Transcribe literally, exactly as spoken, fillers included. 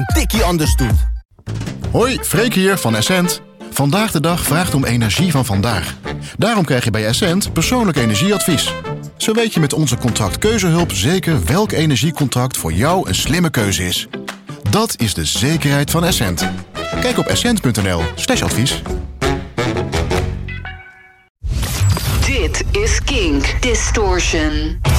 tikkie anders doet. Hoi, Freek hier van Essent. Vandaag de dag vraagt om energie van vandaag. Daarom krijg je bij Essent persoonlijk energieadvies. Zo weet je met onze contractkeuzehulp zeker welk energiecontract voor jou een slimme keuze is. Dat is de zekerheid van Essent. Kijk op essent punt n l slash advies. Dit is Kink Distortion.